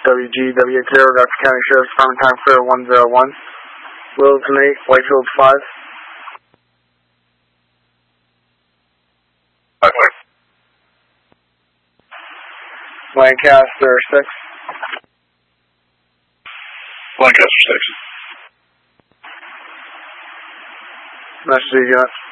WGW80, Dr. County Sheriff's Department, time clear 101. Wilton 8, Whitefield 5. Lancaster 6. Lancaster 6. Message unit.